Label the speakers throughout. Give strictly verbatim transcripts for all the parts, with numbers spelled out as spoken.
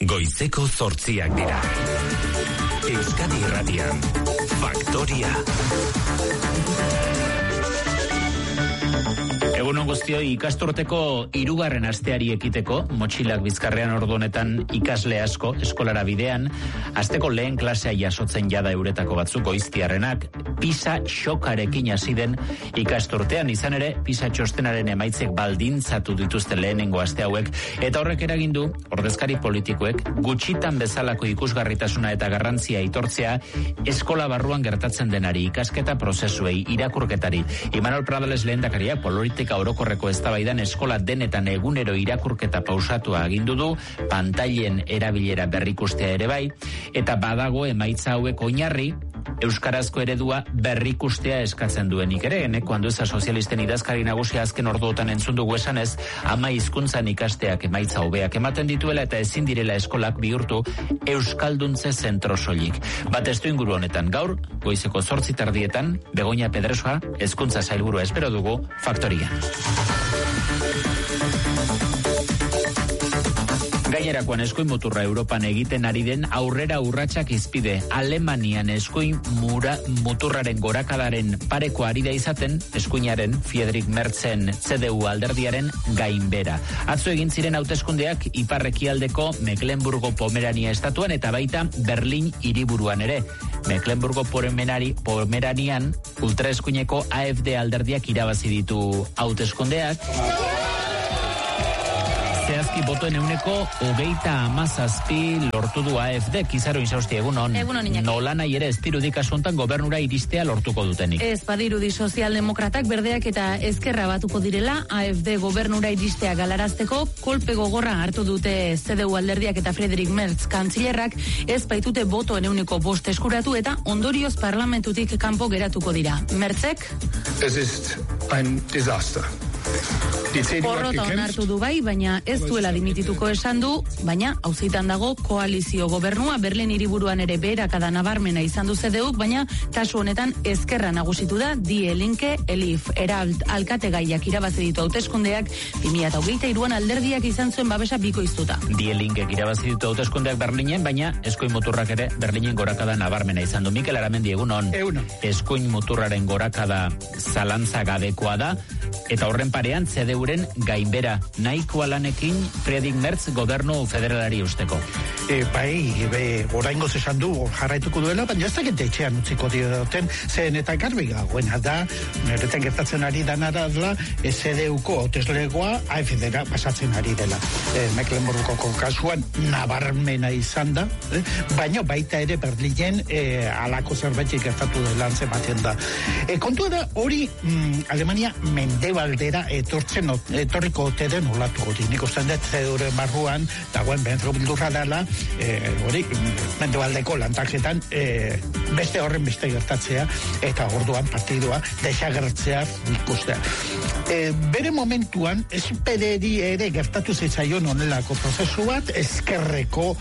Speaker 1: Goizeko zortziak dira. Euskadi Irratian, Faktoria.
Speaker 2: Egunon guztioi, ikasturteko hirugarren asteari ekiteko, motxilak bizkarrean ordu honetan ikasle asko eskolara bidean, asteko lehen klasea jasotzen jada euretako batzuk goiztiarrenak, PISA xokarekin hasi den ikasturtean, izan ere PISA txostenaren emaitzek baldintzatu dituzte lehenengo aste hauek, eta horrek eragindu ordezkari politikoek gutxitan bezalako ikusgarritasuna eta garrantzia aitortzea eskola barruan gertatzen denari, ikasketa prozesuei, irakurketari. Imanol Pradales lehendakariak politika orokorreko eztabaidan eskola denetan egunero irakurketa pausatua agindu du, pantailen erabilera berrikustea ere bai, eta badago emaitza hauek oinarri euskarazko eredua berrikustea eskatzen duenik ere. Eneko Andueza sozialisten idazkari nagusia azken orduotan entzun dugu esanez, ama hizkuntzan ikasteak emaitza hobeak ematen dituela eta ezin direla eskolak bihurtu euskalduntze zentro soilik. Bat estu inguru honetan gaur, goizeko zortzi tardietan, Begoña Pedrosa, hezkuntza sailburua espero dugu, Faktoria. Gainerakoan eskuin muturra Europan egiten ari den aurrera urratsak izpide. Alemanian eskuin mura, muturraren gorakadaren pareko ari da izaten, eskuinaren Friedrich Merzen C D U alderdiaren gainbera. Atzo egin ziren hauteskundeak iparrekialdeko Mecklenburgo-Pomerania estatuan eta baita Berlin hiriburuan ere. Mecklenburgo-Pomeranian ultraeskuineko A F D alderdiak irabazi ditu hauteskundeak. Zehazki botoen euneko hogeita hamazazpi lortu du A F D, Kizaro Insausti, egunon.
Speaker 3: Egunon, Iñaki.
Speaker 2: Nola nahi ere espirudik asuntan gobernura iristea lortuko dutenik.
Speaker 3: Ez badirudi sozialdemokratak berdeak eta ezkerra batuko direla, A F D gobernura iristea galarazteko kolpe gogorra hartu dute C D U alderdiak eta Friedrich Merz kantzilerrak, ez baitute botoen euneko bost eskuratu eta ondorioz parlamentutik kanpo geratuko dira. Merzek?
Speaker 4: Es ist ein Desaster.
Speaker 3: Porrota onartu du bai, baina ez duela dimitituko esan du, baina auzitan dago koalizio gobernua Berlin hiriburuan ere beherakada nabarmena izan du C D Uk, baina kasu honetan ezkerra nagusitu da Die Linke, Elif, Eralt, alkategaiak irabazi ditu hauteskundeak, bi mila hogeita hiruan alderdiak izan zuen babesa bikoiztuta.
Speaker 2: Die Linkek irabazi ditu hauteskundeak Berlinen, baina eskuin muturrak ere Berlinen gorakada nabarmena izan du. Mikel Aramendi, egunon.
Speaker 5: Egunon.
Speaker 2: Eskuin muturraren gorakada zalantza gabekoa da, eta horren parean C D Uren gainbera nahikoa lanekin Friedrich Merz gobernu federalari usteko.
Speaker 5: E, bai, be, oraingoz esan du jarraituko duela, baina ez dakit etxean utziko dioten, zen eta garbi gagoena da, neretan gertatzen ari danara da, C D Uko hauteslegoa A F D-ra pasatzen ari dela. E, Mecklenburgoko kasuan nabarmena izan da, eh? Baina baita ere Berlinen e, alako zerbaitik gertatu dela antzematen da. E, kontua da, hori mm, Alemania mendebaldera etortzen etorriko ote den olatuko di. Nik ustean dut C D Uren barruan dagoen bentro bildurra dela, hori, e, mendebaldeko lantaketan e, beste horren beste gertatzea eta orduan partidua desagertzea ikustea. E, bere momentuan espereri ere gertatu zitzaion onelako prozesu bat eskerreko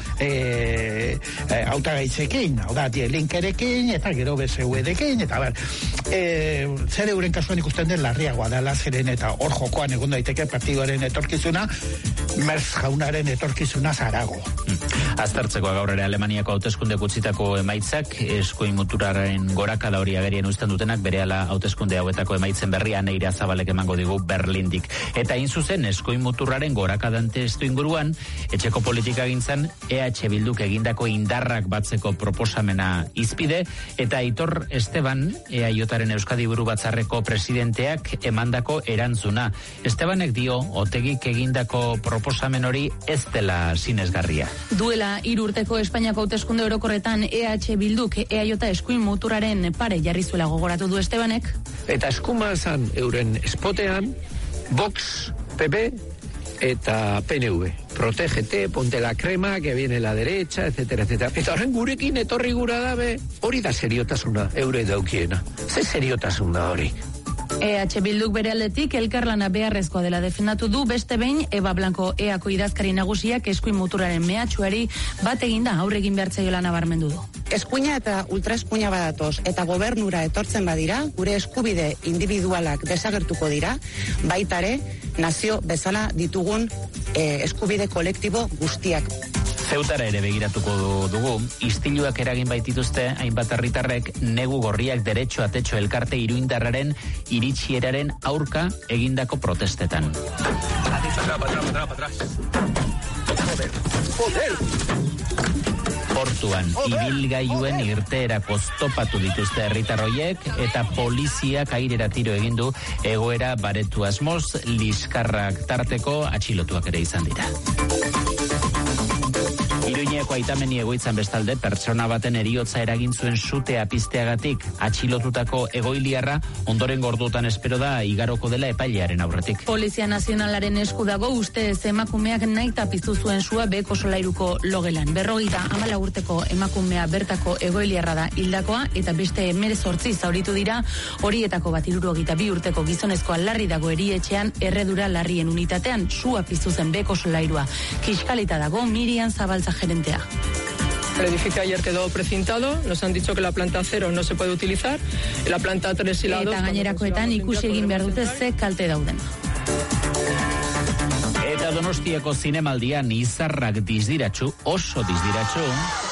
Speaker 5: e, e, hautagaitzekin, hau da, Die Linkerekin eta gero B S U-edekin eta ber, e, C D Uren kasuan ikusten den larriagoa dela zeren eta hor jokoan egon daiteke partiduaren etorkizuna, Merz jaunaren etorkizuna zarago.
Speaker 2: Hmm. Aztertzeko gaur ere Alemaniako hauteskunde utzitako emaitzak, eskuin muturaren gorakada hori agerien uzten dutenak, berehala hauteskunde hauetako emaitzen berria Neira Zabalek emango digu Berlindik. Eta hain zuzen, eskuin muturraren gorakadan testu inguruan, etxeko politika gintzan E H Bilduk egindako indarrak batzeko proposamena izpide, eta Aitor Esteban, E A Jaren Euskadi Buru Batzarreko presidenteak emandako erantzuna. Estebanek dio, Otegik egindako proposamen hori ez dela sinesgarria.
Speaker 3: Duela hiru urteko Espainiako hauteskunde orokorretan E H Bilduk E A J eskuin muturraren pare jarri zuela gogoratu du Estebanek.
Speaker 6: Eta eskuma zan euren espotean Vox, P P eta P N V. Protégete, ponte la crema, que viene la derecha, etcétera, etcétera. Eta horren gurekin etorri gura dabe, hori da seriotasuna, eure daukiena. Ze seriotasuna hori?
Speaker 3: E H Bilduk bere aldetik elkarlana beharrezkoa dela defendatu du, beste behin Eba Blanco eako idazkari nagusiak eskuin muturraren mehatxuari bat eginda aurre egin behartzaiola nabarmendu du.
Speaker 7: Eskuina eta ultraeskuina badatoz eta gobernura etortzen badira, gure eskubide individualak desagertuko dira, baitare nazio bezala ditugun eh, eskubide kolektibo guztiak.
Speaker 2: Zeutara ere begiratuko dugu, istiluak eragin baitituzte hainbat herritarrek negu gorriak derecho atetxo elkarte iruindarraren iritsieraren aurka egindako protestetan. Portuan, ibilgailuen irteerak oztopatu dituzte herritarroiek eta poliziak airera tiro egin du egoera baretu asmoz, liskarrak tarteko atxilotuak ere izan dira. Iruñeko aitameni egoitzan bestalde, pertsona baten eriotza eragin zuen sutea pizteagatik atxilotutako egoiliarra ondoren gordutan espero da igaroko dela epailearen aurretik.
Speaker 3: Polizia Nazionalaren esku dago ustez emakumeak nahita piztu zuen sua beheko solairuko logelan. Berrogeita hamala urteko emakumea bertako egoiliarra da hildakoa eta beste hemeretzi zauritu dira, horietako bat hirurogeita bi urteko gizonezkoa larri dago erietxean erredura larrien unitatean sua piztu zen beheko solairua. Kiskalita dago Miriam Zabaltza gerentea.
Speaker 8: El edificio ayer quedó precintado, nos han dicho que la planta cero no se puede utilizar, la planta tres y la dos...
Speaker 3: Eta gainerakoetan ikusi egin behar dute ze kalte dauden.
Speaker 2: Eta Donostiako zinemaldian izarrak dizdiratxu, oso dizdiratxu,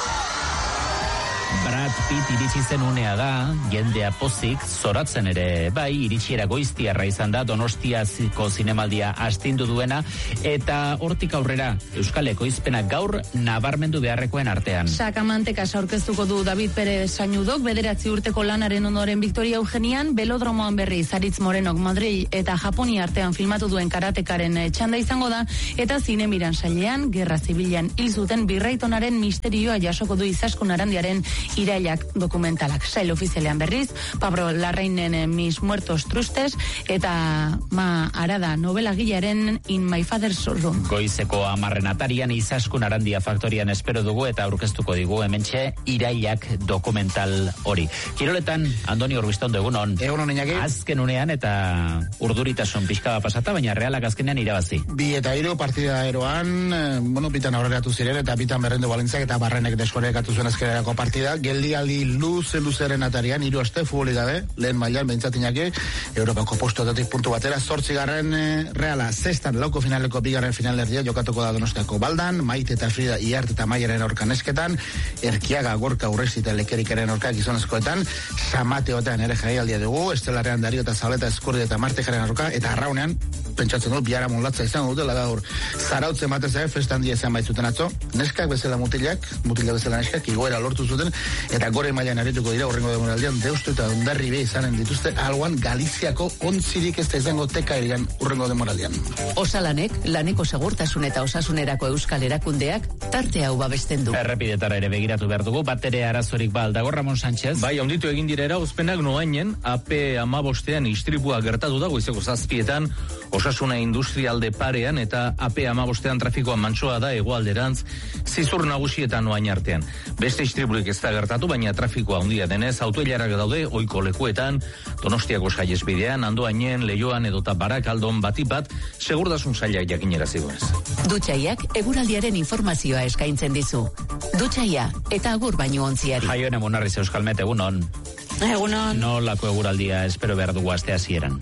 Speaker 2: Brad Pitt iritsi zen unea da, jendea pozik, zoratzen ere, bai, iritsiera goiztiarra izan da, Donostiako zinemaldia astindu duena, eta hortik aurrera, Euskal Ekoizpena gaur nabarmendu beharrekoen artean.
Speaker 3: Sakamantekas aurkeztuko du David Perez Sainudok, bederatzi urteko lanaren ondoren Victoria Eugenian, Belodromoan berri Zaritz Morenok Madril eta Japonia artean filmatu duen karatekaren txanda izango da, eta Zinemiran sailean, Gerra Zibilean hil zuten birraitonaren misterioa jasoko du Izaskun Arandiaren irailak dokumentalak. Sail ofizialean berriz, Pablo Larrainen Mis Muertos Trustes eta Ma Arada novelagilearen In My Father's Room.
Speaker 2: Goizeko amarren atarian Izaskun Arandia faktorian espero dugu eta aurkeztuko digu hementxe irailak dokumental hori. Kiroletan, Andoni Orbiztondo egunon.
Speaker 9: Egunon, Iñaki.
Speaker 2: Azken unean eta urduritasun pixkaba pasata, baina Realak azkenean irabazi.
Speaker 9: Bi eta hiru partida eroan, eh, bueno, bitan aurreratu ziren eta bitan berrendu Valentziak eta Barrenek deskorekatu zuen azkenerako partida. Geldialdi luze luzeren atarian, hiru aste futboli gabe, lehen mailan bentsatinak Europako postuetatik puntu batera, zortzigarren eh, Reala zestan lauko finaleko bigarren finalerdia jokatuko da Donostiako Baldan, Maite eta Frida Iart eta Maiaren aurka nesketan, Erkiaga Gorka Urresti eta Lekerikaren aurka gizonezkoetan, Samateotan ere jaialdia dugu, Estelarrean Dario eta Zabaleta Eskurdi eta Martejaren aurka, eta Arraunean, pentsatzen dut, biara monlatza izango dutela gaur, zarautzen batez ere, festan dia izan baitzuten atzo, neskak bezala mutilak, mutilak bezala neskak, igoera lortu zuten, eta gore mailan arituko dira urrengo demoraldian, Deustu eta Ondarri be izanen dituzte, algoan Galiziako ontzirik ez da izango teka erian urrengo demoraldian.
Speaker 10: Osalanek, laneko segurtasun eta osasunerako euskal erakundeak, tarte hau babesten du.
Speaker 2: Errepidetara ere begiratu behar dugu, batere arazorik ba aldago, Ramon Sánchez.
Speaker 11: Bai, onditu egin dira erauzpenak noainen, A P hamabostean istripua gertatu da, goizeko zazpietan, osasuna industrialde parean, eta A P hamabostean trafikoa mantsoa da hegoalderantz, zizur nagusietan noain artean. Beste istripurik ez da gertatu, baina trafikoa handia denez, autoilarak daude, ohiko lekuetan, Donostiako saihesbidean, Andoainen, Leioan edota Barakaldon batipat, segurtasun sailak jakinera ziguez.
Speaker 10: Dutxaiak eguraldiaren informazioa eskaintzen dizu. Dutxaia eta agur baino ontziari.
Speaker 2: Jaione Monarriz Euskalmet, egunon.
Speaker 3: Egunon.
Speaker 2: Nolako eguraldia espero behar dugu aste hasieran.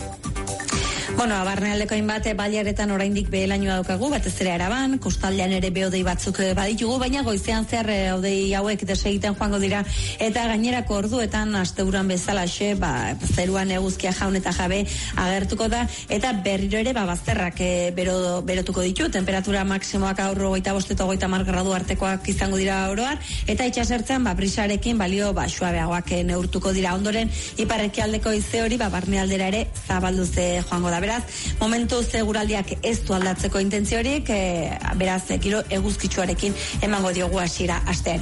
Speaker 12: Bueno, abarnealdeko hainbat bailaretan oraindik behelainoa daukagu, batez ere Araban, kostaldean ere behodei batzuk baditugu, baina goizean zehar hodei hauek desegiten joango dira, eta gainerako orduetan asteburuan bezalaxe, ba, zeruan eguzkia jaun eta jabe agertuko da, eta berriro ere ba, bazterrak e, bero, berotuko ditu, temperatura maksimoak aurro goita bosteto goita mar gradu artekoak izango dira oroar, eta itxasertzean ba, brisarekin balio ba, suabeagoak neurtuko dira ondoren, iparrekialdeko ize hori ba, barnealdera ere zabalduze joango da. Beraz, momentu seguraldiak ez du aldatzeko intentziorik, e, beraz, giro eguzkitsuarekin emango diogu hasiera asteari.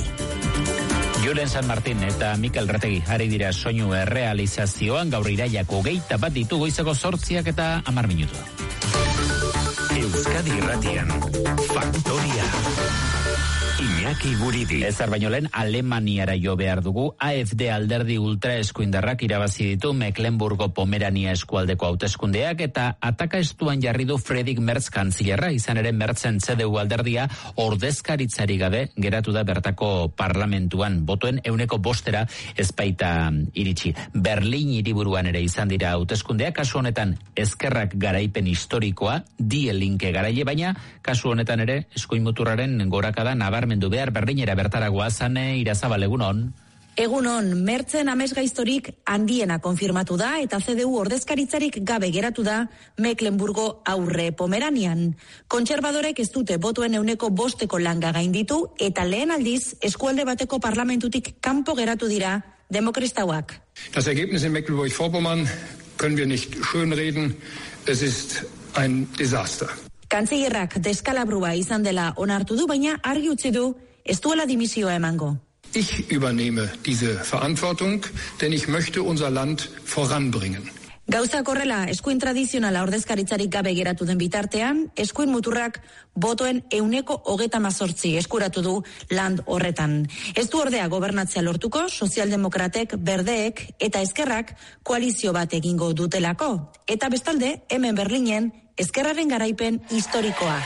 Speaker 2: Julen San Martin eta Mikel Retegi ari dira soinu errealizazioan, gaur iraiak hogeita bat ditu goizeko zortziak eta hamar minutu.
Speaker 1: Euskadi Irratian, Faktoria. Iñaki Iñaki Guridi.
Speaker 2: Ezer baino lehen Alemaniara jo behar dugu. A F D alderdi ultraeskuindarrak irabazi ditu Mecklenburgo Pomerania eskualdeko hauteskundeak eta ataka estuan jarri du Friedrich Merz kantzierra, izan ere Merzen C D U alderdia ordezkaritzari gabe geratu da bertako parlamentuan. Botoen euneko bostera ezpaita iritsi. Berlin hiriburuan ere izan dira hauteskundeak, kasu honetan ezkerrak garaipen historikoa, Die Linke garaile, baina kasu honetan ere eskuin muturraren gorakada nabarmendu behar. Berlinera bertara goazane, Irazabal, egunon.
Speaker 13: Egunon, Mertzen amesgaiztorik handiena konfirmatu da eta C D U ordezkaritzarik gabe geratu da Mecklenburgo aurre Pomeranian. Kontserbadorek ez dute botoen euneko bosteko langa gainditu eta lehen aldiz eskualde bateko parlamentutik kanpo geratu dira demokrastauak.
Speaker 4: Das Ergebnis in Mecklenburg-Vorpommern können wir nicht schönreden. Es ist ein Desaster.
Speaker 13: Kantzillerrak deskalabrua izan dela onartu du, baina argi utzi du ez duela dimisioa emango.
Speaker 4: Ich übernehme diese Verantwortung, denn ich möchte unser Land voranbringen.
Speaker 13: Gauzak horrela, eskuin tradizionala ordezkaritzarik gabe geratu den bitartean, eskuin muturrak botoen euneko hogeta mazortzi eskuratu du land horretan. Ez du ordea gobernatzea lortuko, sozialdemokratek, berdeek eta ezkerrak koalizio bat egingo dutelako. Eta bestalde, hemen Berlinen, ezkerraren garaipen historikoa.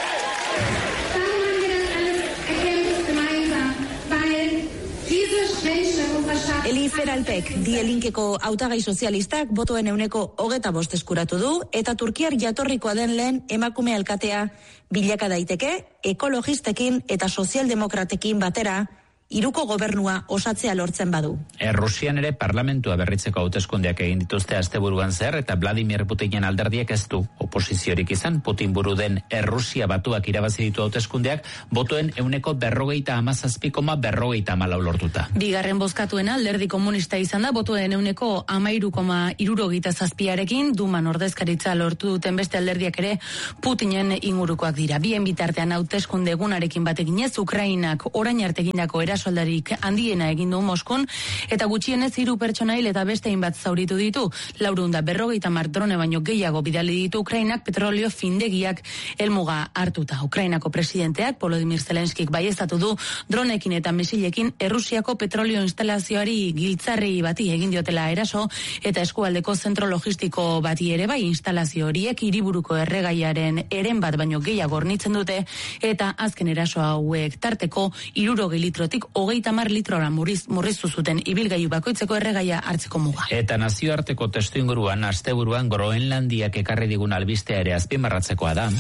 Speaker 13: Eli Feralpek, Die Linkeko hautagai sozialistak botoen euneko hogeta bost eskuratu du eta Turkiar jatorrikoa den lehen emakume alkatea bilaka daiteke ekologistekin eta sozialdemokratekin batera hiruko gobernua osatzea lortzen badu.
Speaker 2: Errusian ere parlamentua berritzeko hauteskundeak egin dituzte asteburuan zer eta Vladimir Putinen alderdiak ez du oposiziorik izan. Putin buru den Errusia batuak irabazi ditu hauteskundeak botoen euneko berrogeita hamazazpi koma berrogeita hamalau lortuta.
Speaker 3: Bigarren bozkatuena alderdi komunista izan da botoen euneko hamairu koma hirurogeita zazpiarekin Duman ordezkaritza lortu duten beste alderdiak ere Putinen ingurukoak dira. Bien bitartean hauteskunde egunarekin batekin ez Ukrainak orain arte egindako eraso soldarik handiena egin du Moskon eta gutxienez hiru pertsona hil eta beste hainbat zauritu ditu. Laurehun eta berrogeita hamar drone baino gehiago bidali ditu Ukrainak petrolio findegiak helmuga hartuta. Ukrainako presidenteak Volodymyr Zelenskik baieztatu du dronekin eta misilekin Errusiako petrolio instalazioari giltzarri bati egin diotela eraso eta eskualdeko zentro logistiko bati ere bai. Instalazio horiek hiriburuko erregaiaren eren bat baino gehiago hornitzen dute eta azken eraso hauek tarteko hirurogei litrotik hogeita hamar litrora murriztu zuten ibilgailu bakoitzeko erregaia hartzeko muga.
Speaker 2: Eta nazioarteko testuinguruan asteburuan Groenlandiak ekarri digun albistea ere azpimarratzekoa da.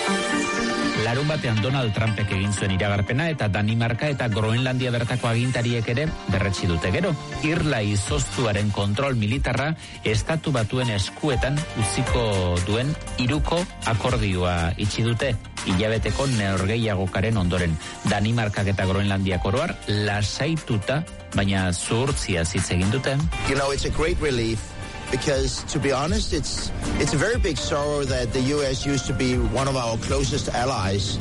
Speaker 2: Larun batean Donald Trumpek egin zuen iragarpena eta Danimarka eta Groenlandia bertako agintariek ere berretsi dute gero. Irla izoztuaren kontrol militarra estatu batuen eskuetan utziko duen hiruko akordioa itxi dute. Hilabeteko neorgeiagokaren ondoren Danimarkak eta Groenlandiak oroar lasaituta, baina zuhurtzia hitz egin dute.
Speaker 14: You know, it's a great relief. Because, to be honest, it's it's a very big sorrow that the U S used to be one of our closest allies.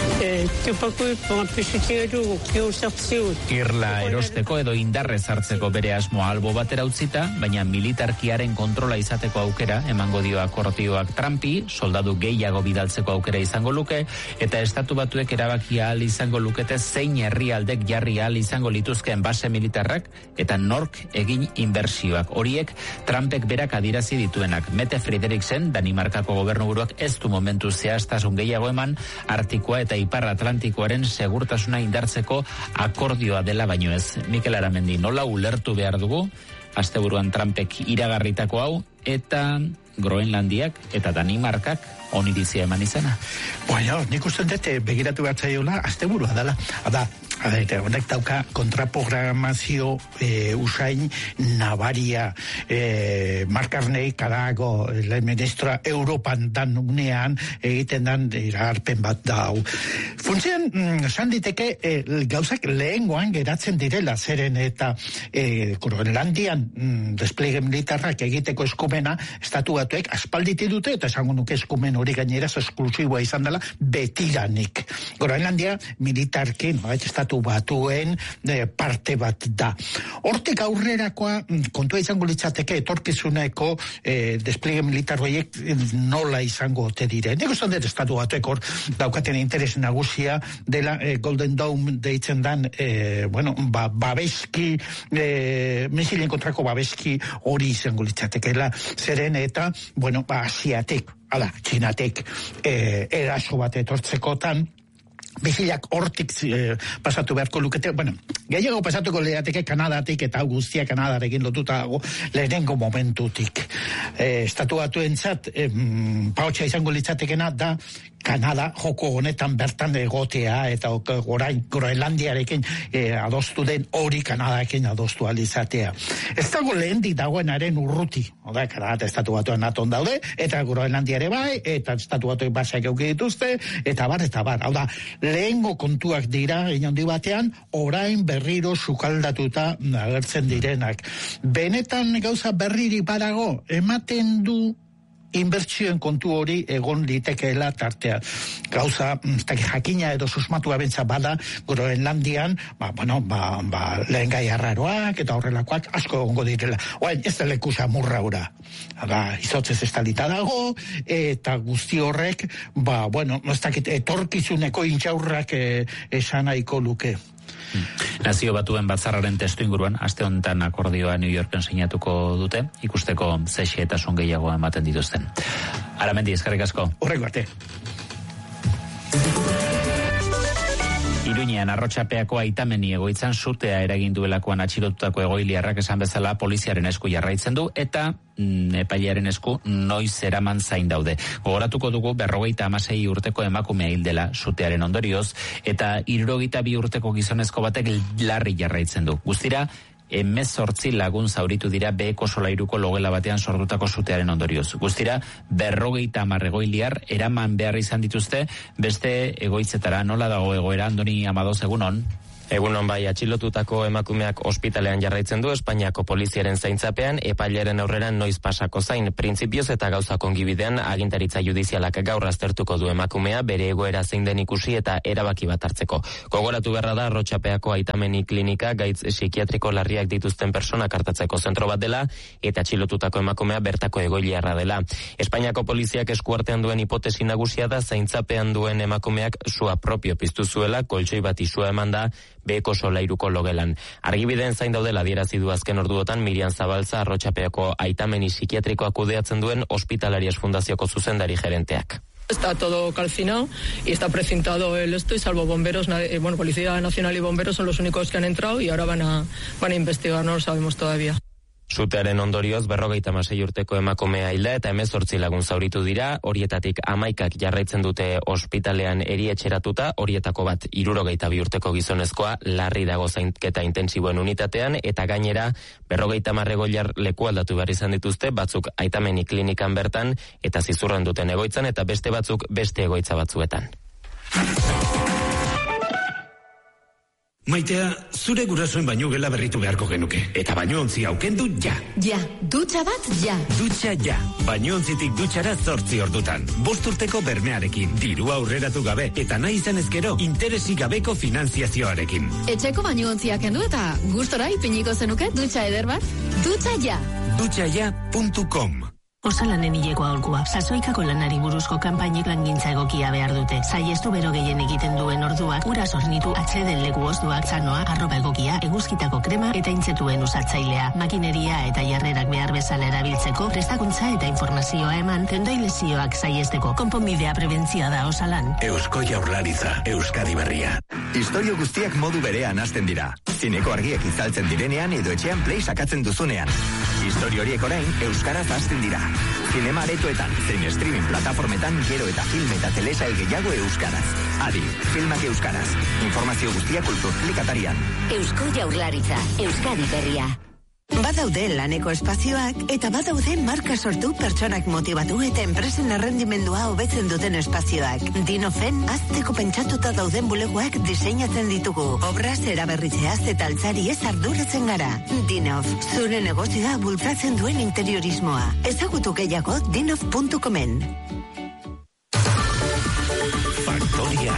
Speaker 2: Irla erosteko edo indarrez hartzeko bere asmoa albo batera utzita, baina militarkiaren kontrola izateko aukera emango dio akordioak Trumpi, soldadu gehiago bidaltzeko aukera izango luke, eta estatu batuek erabakia ahal izango lukete zein herrialdek jarri ahal izango lituzkeen base militarrak, eta nork egin inbertsioak. Horiek Trumpek berak adirazi dituenak. Mette Frederiksen, Danimarkako gobernuburuak ez du momentu zehaztasun gehiago eman, Artikoa eta Ipar Atlantikoaren segurtasuna indartzeko akordioa dela baino ez. Mikel Aramendi, nola ulertu behar dugu asteburuan Trumpek iragarritako hau eta Groenlandiak eta Danimarkak onirizia eman izana?
Speaker 5: Bueno, nik uste dut begiratu bat zaiola asteburua dela. Ada, honek dauka kontraprogramazio e, usain nabaria e, Markarnei karago lehen ministra Europan dan unean egiten dan iragarpen bat dau. Funtzean, esan diteke e, gauzak lehengoan geratzen direla zeren eta e, Groenlandian mm, despliegue militarrak egiteko eskumena estatu Batuek aspalditi dute, eta esango nuke eskumen hori gainera esklusiboa izan dela betiranik. Groenlandia militarki, no, Estatu Batuen e, parte bat da. Hortik aurrerakoa kontua izango litzateke etorkizuneko e, despliegue militar horiek nola izango ote diren. Nik uste dut Estatu Batuek hor daukaten interes nagusia dela e, Golden Dome deitzen dan, e, bueno, ba, babeski, e, misilen kontrako babeski hori izango litzatekeela, zeren eta, bueno, ba, asiatik, ala, txinatik, e, eraso bat etortzekotan, Bizilak hortik eh, pasatu beharko lukete, bueno, gehiago pasatuko lehateke Kanadatik eta guztia Kanadarekin lotuta dago lehenengo momentutik. Eh, Estatu Batuentzat, eh, paotxa izango litzatekena da Kanada joko honetan bertan egotea eta orain Groenlandiarekin eh, adostu den hori Kanadarekin adostu alizatea. Ez dago lehendik dagoenaren urruti, oda, Kanada eta Estatu Batuen aton daude, eta Groenlandiare bai, eta Estatu Batuen basak euki dituzte, eta bar, eta bar. Hau da, lehengo kontuak dira, inondi batean, orain berriro sukaldatuta agertzen direnak. Benetan gauza berriri barago, ematen du inbertsioen kontu hori egon litekeela tartea. Gauza, jakina edo susmatua bentsa bada, Groenlandian, ba, bueno, ba, ba, lehen gai arraroak eta horrelakoak asko egongo direla. Oain, ez da leku samurra ura. Ba, izotzez estalita dago, eta guzti horrek, ba, bueno, ez dakit, etorkizuneko intxaurrak eh, esan nahiko luke.
Speaker 2: Nazio Batuen batzarraren testu inguruan, aste honetan akordioa New Yorken sinatuko dute, ikusteko zexe eta son gehiago ematen dituzten. Aramendi, eskerrik asko.
Speaker 5: Horrego arte.
Speaker 2: Iruñean arrotxapeako aitameni egoitzan sutea eragin duelakoan atxilotutako egoiliarrak esan bezala poliziaren esku jarraitzen du eta mm, epailearen esku noiz eraman zain daude. Gogoratuko dugu berrogeita hamasei urteko emakumea hil dela sutearen ondorioz eta hirurogeita bi urteko gizonezko batek larri jarraitzen du. Guztira, hemezortzi lagun zauritu dira beheko solairuko logela batean sortutako sutearen ondorioz. Guztira, berrogeita hamar egoiliar eraman behar izan dituzte beste egoitzetara. Nola dago egoera, Andoni Amadoz, egunon?
Speaker 15: Egunon bai, atxilotutako emakumeak ospitalean jarraitzen du Espainiako poliziaren zaintzapean, epailearen aurreran noiz pasako zain, printzipioz eta gauza kongibidean agintaritza judizialak gaur aztertuko du emakumea bere egoera zein den ikusi eta erabaki bat hartzeko. Gogoratu beharra da Arrotxapeako Aitameni klinika gaitz psikiatriko larriak dituzten personak artatzeko zentro bat dela eta atxilotutako emakumea bertako egoiliarra dela. Espainiako poliziak eskuartean duen hipotesi nagusia da zaintzapean duen emakumeak sua propio piztu zuela, koltsoi bat isua eman da beheko solairuko logelan. Argibideen zain daudela adierazi du azken orduotan Miriam Zabaltza Arrotxapeako Aitameni psikiatrikoa kudeatzen duen Hospitalarias Fundazioko zuzendari gerenteak.
Speaker 8: Está todo calcinado y está precintado el esto y salvo bomberos, eh, bueno, Policía Nacional y bomberos son los únicos que han entrado y ahora van a, van a investigar, no lo sabemos todavía.
Speaker 15: Sutearen ondorioz berrogeita hamasei urteko emakumea hilda eta hemezortzi lagun zauritu dira, horietatik hamaikak jarraitzen dute ospitalean erietxeratuta, horietako bat hirurogeita bi urteko gizonezkoa larri dago zainketa intentsiboen unitatean eta gainera berrogeita hamar egoiliar leku aldatu behar izan dituzte, batzuk Aitameni klinikan bertan eta zizurran duten egoitzan eta beste batzuk beste egoitza batzuetan.
Speaker 1: Maitea, zure gurasoen baino gela berritu beharko genuke. Eta bainoontzi aukendu ja.
Speaker 10: Ja, dutxa bat ja.
Speaker 1: Dutxa ja. Bainoontzitik dutxara zortzi ordutan. Bost urteko bermearekin, diru aurreratu gabe, eta nahi izan ezkero, interesik gabeko finanziazioarekin.
Speaker 10: Etxeko bainoontziak kendu eta gustora ipiniko zenuke dutxa eder bat? Dutxa ja.
Speaker 1: dutxa ja puntu com.
Speaker 16: Osalanen hileko aholkua, sasoikako lanari buruzko kanpainek langintza egokia behar dute. Saiestu bero gehien egiten duen orduak, ura sornitu, atxeden leku ozduak, zanoa, arropa egokia, eguzkitako krema eta intzetuen usatzailea. Makineria eta jarrerak behar bezala erabiltzeko, prestakuntza eta informazioa eman, tendai lesioak saiesteko. Konponbidea prebentzioa da Osalan.
Speaker 1: Eusko Jaurlaritza, Euskadi berria.
Speaker 17: Istorio guztiak modu berean hasten dira. Zineko argiak izaltzen direnean edo etxean play sakatzen duzunean. Istorio horiek orain euskaraz hasten dira. Zinema aretoetan, zein streaming plataformetan gero eta film eta telesail gehiago euskaraz. Adi, filmak euskaraz. Informazio guztia kultur klikatarian.
Speaker 18: Eusko Jaurlaritza, Euskadi berria. Badaude laneko espazioak eta badaude marka sortu pertsonak motibatu eta enpresen errendimendua hobetzen duten espazioak. Dinofen azteko pentsatuta dauden bulegoak diseinatzen ditugu. Obraz eraberritzeaz eta altzari ez arduratzen gara. Dinof, zure negozioa bultzatzen duen interiorismoa. Ezagutu gehiago dinof puntu comen.
Speaker 2: Faktoria.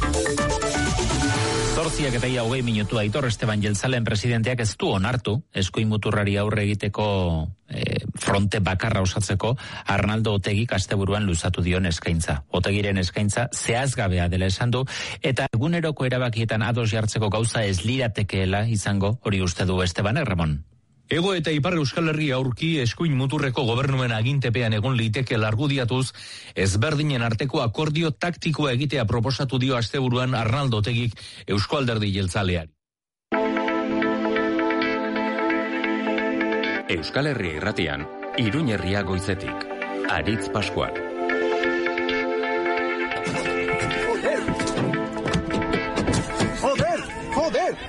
Speaker 2: Zortziak eta ia hogei minutu Aitor Esteban Jeltzalen presidenteak ez du onartu eskuin muturrari aurre egiteko e, fronte bakarra osatzeko Arnaldo Otegik asteburuan luzatu dion eskaintza. Otegiren eskaintza zehazgabea dela esan du eta eguneroko erabakietan ados jartzeko gauza ez liratekeela izango, hori uste du Esteban Ramon.
Speaker 11: Ego eta Ipar Euskal Herria aurki eskuin muturreko gobernuen agintepean egon liteke largudiatuz, ezberdinen arteko akordio taktikoa egitea proposatu dio asteburuan Arnaldo Otegik Eusko Alderdi Jeltzaleari.
Speaker 19: Euskal Herria irratian, Iruñ herria goizetik. Aritz Pascual.
Speaker 20: Joder, joder.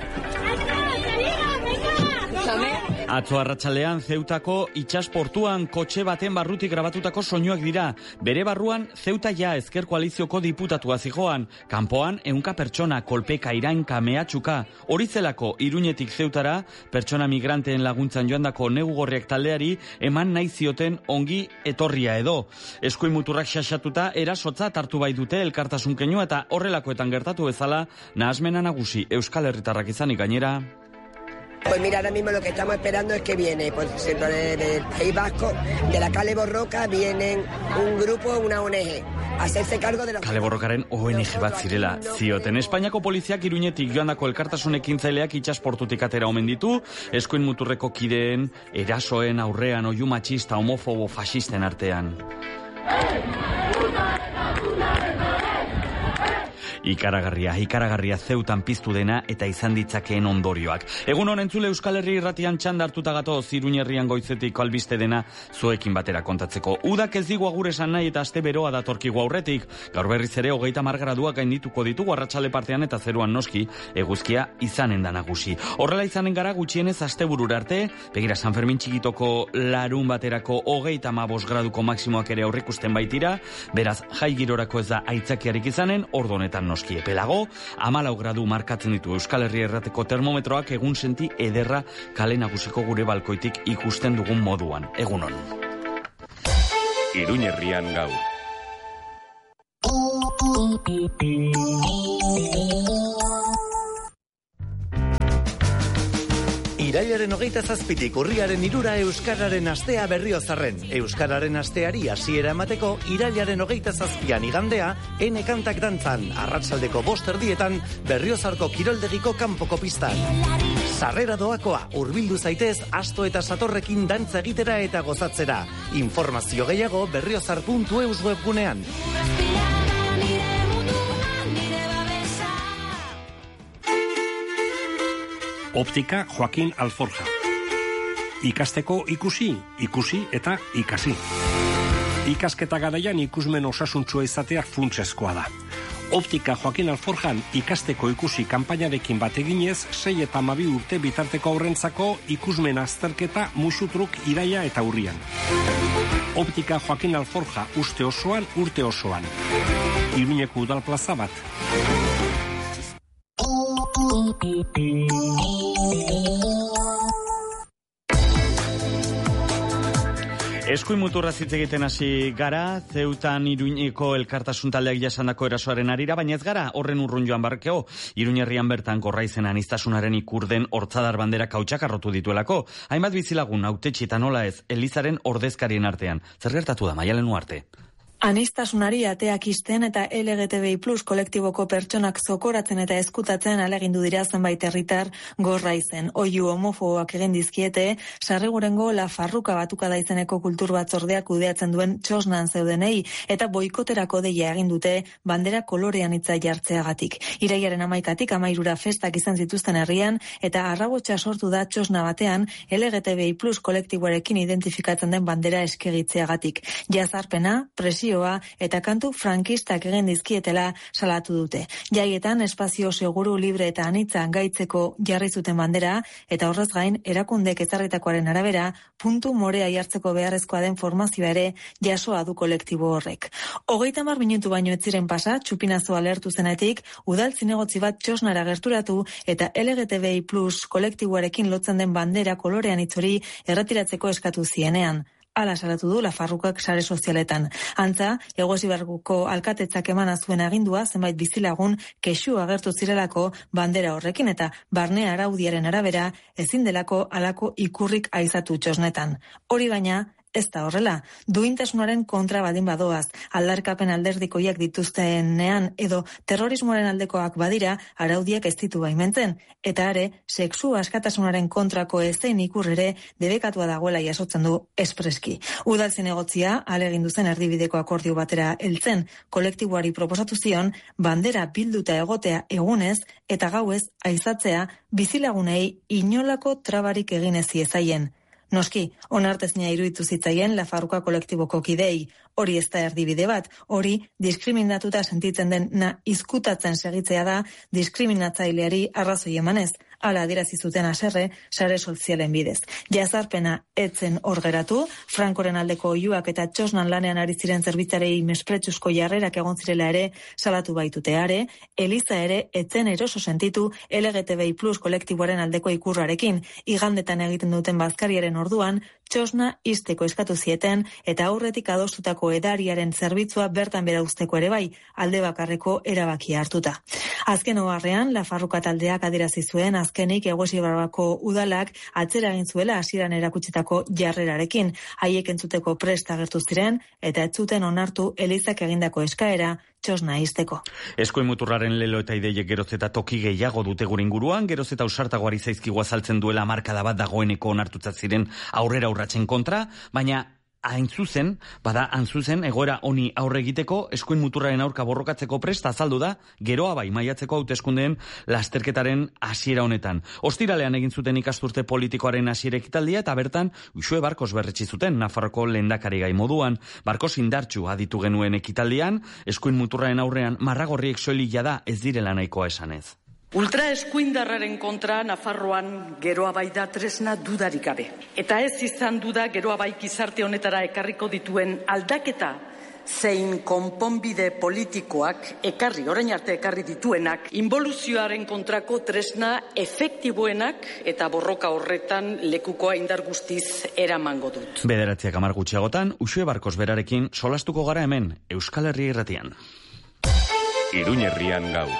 Speaker 21: Atzo arratsalean Zeutako itsasportuan kotxe baten barrutik grabatutako soinuak dira. Bere barruan Zeuta ja ezker koalizioko diputatua zijoan. Kanpoan ehunka pertsona kolpeka irainka mehatxuka. Hori zelako Iruñetik Zeutara pertsona migranteen laguntzan joandako negu gorriak taldeari eman nahi zioten ongi etorria edo. Eskuin muturrak xaxatuta erasotza hartu bai dute elkartasun keinua eta horrelakoetan gertatu bezala nahasmena nagusi Euskal Herritarrak izanik gainera.
Speaker 22: Pues mira, ahora mismo lo que estamos esperando es que viene, por ejemplo, del País Vasco, de la Kale Borroka, vienen un grupo, una O N G, a hacerse cargo de los...
Speaker 21: Kale Borrokaren O N G bat zirela, zioten. Espainiako poliziak Iruñetik joandako elkartasun ekintzaileak itsasportutik atera omen ditu, eskuin muturreko kideen, erasoen aurrean oihu matxista, homofobo, fasisten artean. Ikaragarria, ikaragarria Zeutan piztu dena eta izan ditzakeen ondorioak. Egun honen zule Euskal Herri irratian txanda hartuta gatoz Iruñ herrian goizetik albiste dena zuekin batera kontatzeko. Udak ez digu agur esan nahi eta aste beroa datorkigu aurretik. Gaur berriz ere hogeita hamar graduak gaindituko ditugu arratsale partean eta zeruan noski eguzkia izanen da nagusi. Horrela izanen gara gutxienez asteburura arte, begira San Fermin txikitoko larun baterako hogeita hamabost graduko maksimoak ere aurrikusten baitira, beraz jai girorako ez da aitzakiarik izanen, ordu honetan noski epelago, hamalau gradu markatzen ditu Euskal Herria errateko termometroak egun senti ederra kale nagusiko gure balkoitik ikusten dugun moduan. Egunon.
Speaker 19: Iruñ herrian gaur.
Speaker 23: Irailaren hogeita zazpitik urriaren irura Euskararen astea berriozarren. Euskararen asteari hasiera emateko irailaren hogeita zazpian igandea, ene kantak dantzan, arratsaldeko bost erdietan, berriozarko kiroldegiko kanpoko pistan. Sarrera doakoa, hurbildu zaitez, asto eta satorrekin dantza egitera eta gozatzera. Informazio gehiago berriozar puntu eus webgunean.
Speaker 24: Optika Joaquin Alforja. Ikasteko ikusi, ikusi eta ikasi. Ikasketa garaian ikusmen osasuntsua izatea funtsezkoa da. Optika Joaquin Alforjan ikasteko ikusi kanpainarekin bat eginez, sei eta hamabi urte bitarteko aurrentzako ikusmen azterketa musutruk iraia eta urrian. Optika Joaquin Alforja uste osoan, urte osoan. Iruñeko udal plaza bat.
Speaker 21: Eskuin muturra hitz egiten hasi gara, Zeutan Iruñeko elkartasun taldeak jasandako erasoaren arira, baina ez gara horren urrun joan barkeo. Iruñ herrian bertan Gorraizen aniztasunaren ikurden hortzadar bandera kautxak arrotu dituelako. Hainbat bizilagun hautetsi eta nola ez, Elizaren ordezkarien artean. Zer gertatu da, Maialen Uarte?
Speaker 25: Anistasunari ateak isten eta L G T B I plus kolektiboko pertsonak zokoratzen eta ezkutatzen alegindu dira zenbait herritar Gorraizen. Oihu homofoboak egin dizkiete, Sarrigurengo La Farruka batuka da izeneko kultur batzordeak kudeatzen duen txosnan zeudenei eta boikoterako deia egin dute bandera kolorean hitza jartzeagatik. Irailaren hamaikatik hamairura festak izan zituzten herrian eta arrabotsa sortu da txosna batean L G T B I plus kolektiboarekin identifikatzen den bandera eskegitzeagatik. Jazarpena, presio represioa eta kantu frankistak egin dizkietela salatu dute. Jaietan espazio seguru, libre eta anitza gaitzeko jarri zuten bandera eta horrez gain erakundek ezarritakoaren arabera puntu morea jartzeko beharrezkoa den formazioa ere jasoa du kolektibo horrek. Hogeita hamar minutu baino ez ziren pasa, txupinazo alertu zenetik, udal zinegotzi bat txosnara gerturatu eta L G T B I plus kolektiboarekin lotzen den bandera kolorean itzori erretiratzeko eskatu zienean. Hala salatu du Lafarrukak sare sozialetan. Antza, Egosibarguko alkatetzak emana zuen agindua zenbait bizilagun kexu agertu zirelako bandera horrekin eta barne araudiaren arabera ezin delako halako ikurrik aizatu txosnetan. Hori baina ez da horrela, duintasunaren kontra badin badoaz, aldarkapen alderdikoiak dituztenean edo terrorismoaren aldekoak badira araudiak ez ditu baimentzen, eta are, sexu askatasunaren kontrako ezein ikur ere debekatua dagoela jasotzen du espreski. Udal zinegotzia, alegin duzen erdibideko akordio batera heltzen, kolektiboari proposatu zion, bandera bilduta egotea egunez eta gauez aizatzea bizilagunei inolako trabarik egin ez ziezaien. Noski, onartezina iruditu zitzaien Lafarruka kolektiboko kidei. Hori ez da erdibide bat, hori diskriminatuta sentitzen den na izkutatzen segitzea da diskriminatzaileari arrazoi emanez. Hala adierazi zuten haserre sare sozialen bidez. Jazarpena etzen hor geratu, Frankoren aldeko oihuak eta txosnan lanean ari ziren zerbitzarei mespretsuzko jarrerak egon zirela ere salatu baitute are, Eliza ere etzen eroso sentitu L G T B I plus kolektiboaren aldeko ikurrarekin, igandetan egiten duten bazkariaren orduan, txosna izteko eskatu zieten eta aurretik adostutako edariaren zerbitzua bertan bera uzteko ere bai, alde bakarreko erabakia hartuta. Azken oharrean, Lafarruka taldeak adierazi zuen azkenik Egosibarruko udalak atzera egin zuela hasieran erakutsitako jarrerarekin, haiek entzuteko prest agertu ziren eta ez zuten onartu Elizak egindako eskaera txosna izteko.
Speaker 21: Eskuin muturraren lelo eta ideiek geroz eta toki gehiago dute gure inguruan, geroz eta ausartagoari zaizkigu azaltzen duela markada bat dagoeneko onartutzat ziren aurrera urratzen kontra, baina hain zuzen, bada hain zuzen, egoera honi aurre egiteko, eskuin muturraren aurka borrokatzeko prest azaldu da, geroa bai maiatzeko hauteskundeen lasterketaren hasiera honetan. Ostiralean egin zuten ikasturte politikoaren hasiera ekitaldia eta bertan Uxue Barkos berretsi zuten Nafarroko lehendakari gai moduan. Barkos indartsu aditu genuen ekitaldian, eskuin muturraren aurrean marragorriek soilila da ez direla nahikoa esanez.
Speaker 6: Ultra eskuindarraren kontra Nafarroan geroa bai da tresna dudarik gabe. Eta ez izan duda geroa bai gizarte honetara ekarriko dituen aldaketa zein konponbide politikoak ekarri, orain arte ekarri dituenak, involuzioaren kontrako tresna efektiboenak eta borroka horretan lekukoa indar guztiz eramango dut.
Speaker 21: Bederatziak hamar gutxiagotan, Uxue Barkos berarekin solastuko gara hemen, Euskal Herria irratian.
Speaker 19: Iruñerrian gaur.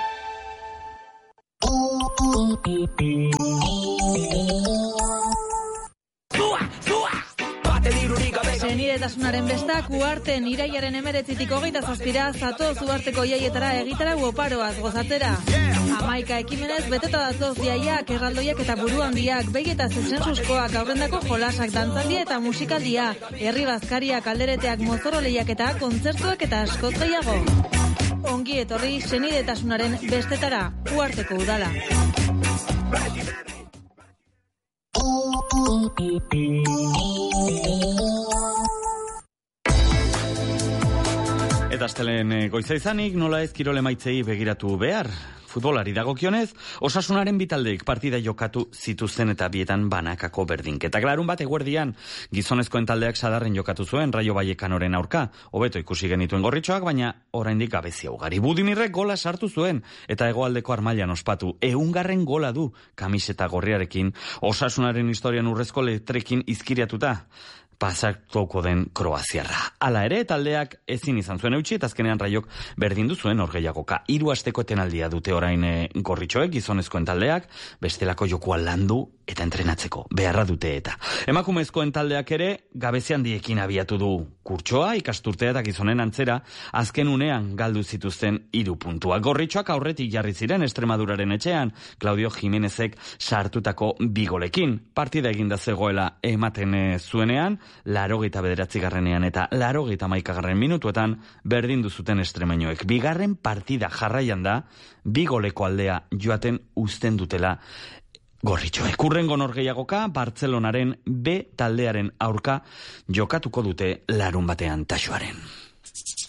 Speaker 3: Senidetasunaren bestak uarten iraiaren emeretzitik hogeita zazpira zatoz uarteko jaietara egitara uoparoaz gozatzera. Hamaika ekimenez beteta datoz jaiak, erraldoiak eta buru handiak, behi eta zuzensuzkoak, aurrendako jolasak, dantzaldia eta musikaldia, herri bazkariak, aldereteak, mozoro lehiak eta kontzertuak eta askoz gehiago. Ongi etorri senidetasunaren bestetara, uarteko udala.
Speaker 21: Eta astelen goiza izanik, nola ez kirole maitzei begiratu behar. Futbolari dagokionez, Osasunaren bitaldeek partida jokatu zituzten eta bietan banakako berdinketak. Larun bat eguerdian, gizonezkoen taldeak sadarren jokatu zuen Raio Vallecanoren aurka. Hobeto ikusi genituen gorritxoak, baina oraindik gabezia ugari. Budimirrek gola sartu zuen eta hegoaldeko Armailan ospatu. Ehungarren gola du kamiseta gorriarekin, Osasunaren historian urrezko letrekin izkiriatuta pasatuko den Kroaziarra. Hala ere, taldeak ezin izan zuen eutxi, eta azkenean Raiok berdindu zuen orgeiagoka. Hiru asteko etenaldia dute orain e, gorritxoek, gizonezkoen taldeak, bestelako jokua landu eta entrenatzeko beharra dute eta. Emakumezkoen taldeak ere, gabezi handiekin abiatu du kurtsoa, ikasturtea eta gizonen antzera, azken unean galdu zituzten hiru puntua. Gorritxoak aurretik jarri ziren Estremaduraren etxean, Claudio Jimenezek sartutako bigolekin. Partida eginda zegoela ematen zuenean, larogeita bederatzi garrenean eta larogeita maikagarren minutuetan berdindu zuten estremeñoek. Bigarren partida jarraian da, bigoleko aldea joaten uzten dutela gorritxoek. Urrengo norgeiagoka, Bartzelonaren B taldearen aurka jokatuko dute larun batean Taxoaren.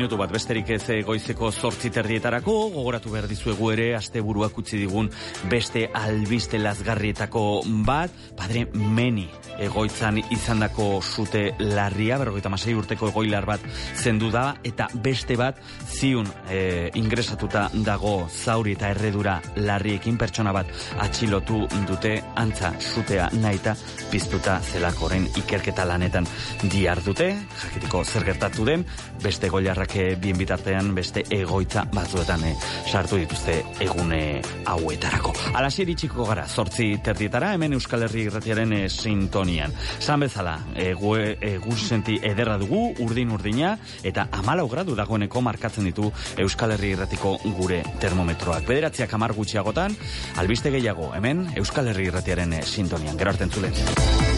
Speaker 21: minutu bat besterik ez goizeko zortzi terdietarako, gogoratu behar dizuegu ere, asteburuak utzi digun beste albiste lazgarrietako bat, Padre Meni egoitzan izandako sute larria, berrogeita hamasei urteko egoilar bat zendu da, eta beste bat ziun e, ingresatuta dago zauri eta erredura larriekin, pertsona bat atxilotu dute, antza sutea nahita piztuta zelakoren ikerketa lanetan dihardute, jakitiko zer gertatu den, beste goilarrak bien bitartean beste egoitza batzuetan e, sartu dituzte egune hauetarako. Alasier itxiko gara, zortzi terdietara, hemen Euskal Herri Irratiaren e, sintonian. Zan bezala, egu e, senti ederra dugu, urdin-urdina, eta amalau gradu dagoeneko markatzen ditu Euskal Herri Irratiko gure termometroak. Bederatziak hamar gutxiagotan, albiste gehiago, hemen Euskal Herri Irratiaren e, sintonian. Gero arte entzulen.